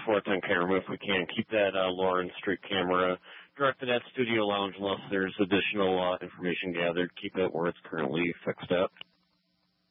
fourth on camera if we can. Keep that Lawrence Street camera directed at Studio Lounge unless there's additional information gathered. Keep it where it's currently fixed at.